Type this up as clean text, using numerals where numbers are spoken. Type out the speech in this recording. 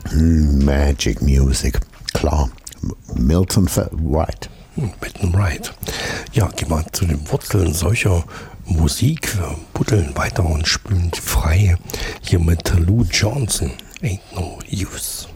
Magic Music, klar. Milton Wright. Milton Wright. Ja, gehen wir zu den Wurzeln solcher Musik. Wir buddeln weiter und spülen frei hier mit Lou Johnson. Ain't no use.